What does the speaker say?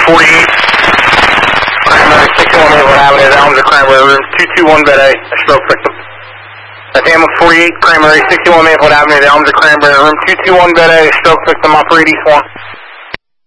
48, Cranberry, 61 Maywood Avenue, the Elms of Cranberry, room 221 bed A, a stroke victim. That's ambulance 48, Cranberry, 61 Maywood Avenue, the Elms of Cranberry, room 221 bed A, a stroke victim, operate East 1.